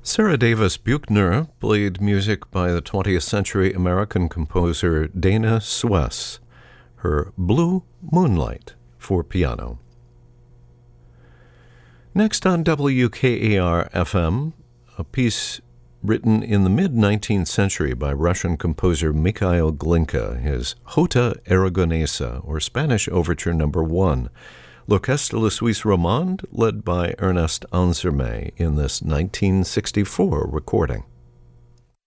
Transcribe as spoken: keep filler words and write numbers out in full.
Sarah Davis Buchner played music by the twentieth century American composer Dana Suess, her Blue Moonlight for piano. Next on W K A R F M, a piece written in the mid-nineteenth century by Russian composer Mikhail Glinka, his Jota Aragonesa, or Spanish Overture Number One, L'Orchestre Le Suisse Romande, led by Ernest Ansermet in this nineteen sixty-four recording.